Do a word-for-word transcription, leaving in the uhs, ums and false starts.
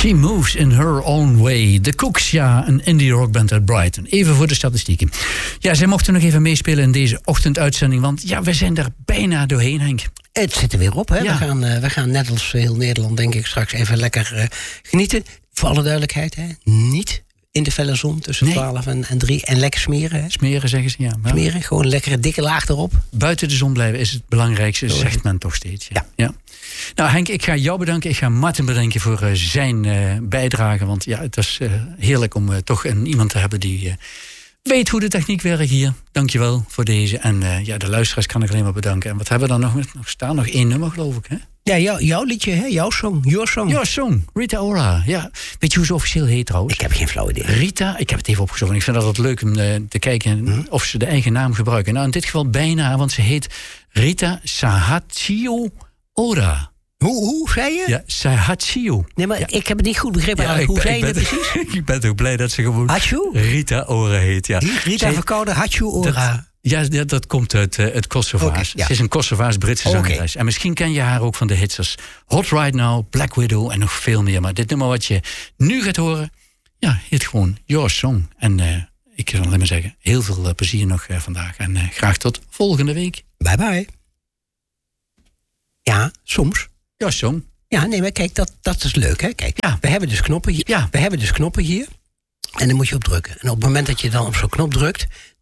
She moves in her own way. The Cooks, ja, een indie rockband uit Brighton. Even voor de statistieken. Ja, zij mochten nog even meespelen in deze ochtenduitzending, want ja, we zijn er bijna doorheen, Henk. Het zit er weer op, hè? Ja. We, gaan, uh, we gaan net als heel Nederland, denk ik, straks even lekker uh, genieten. Voor alle duidelijkheid, hè? Niet in de felle zon tussen nee. twaalf en, en drie. En lekker smeren, hè? Smeren, zeggen ze, ja. Maar smeren, gewoon een lekkere dikke laag erop. Buiten de zon blijven is het belangrijkste, zegt men toch steeds. Ja. Ja. Ja. Nou Henk, ik ga jou bedanken. Ik ga Martin bedanken voor uh, zijn uh, bijdrage. Want ja, het was uh, heerlijk om uh, toch een, iemand te hebben die uh, weet hoe de techniek werkt hier. Dankjewel voor deze. En uh, ja, de luisteraars kan ik alleen maar bedanken. En wat hebben we dan nog, nog staan? Nog één nummer, geloof ik, hè? Ja, jou, jouw liedje, hè? Jouw song. Your song. Your song. Rita Ora. Ja. Weet je hoe ze officieel heet trouwens? Ik heb geen flauw idee. Rita, ik heb het even opgezocht. Ik vind dat het leuk om uh, te kijken hm? of ze de eigen naam gebruiken. Nou, in dit geval bijna, want ze heet Rita Sahachio Ora. Hoe, hoe zei je? Ja, Sahachio. Nee, maar ja. ik heb het niet goed begrepen. Ja, hoe ben, zei je dat precies? Ik ben toch blij dat ze gewoon Hachu? Rita Ora heet. Ja. Rita Verkoude Hachu Ora. Dat, ja, dat, dat komt uit uh, het Kosovaars. Okay, ja. Ze is een Kosovaars-Britse okay. zangeres. En misschien ken je haar ook van de hits als Hot Right Now, Black Widow en nog veel meer. Maar dit nummer wat je nu gaat horen, ja, heet gewoon Your Song. En uh, ik kan alleen maar zeggen, heel veel uh, plezier nog uh, vandaag. En uh, graag tot volgende week. Bye bye. Ja, soms. Your Song. Ja, nee, maar kijk, dat, dat is leuk, hè? Kijk, ja. we hebben dus knoppen hier. Ja. We hebben dus knoppen hier. En dan moet je op drukken. En op het moment dat je dan op zo'n knop drukt,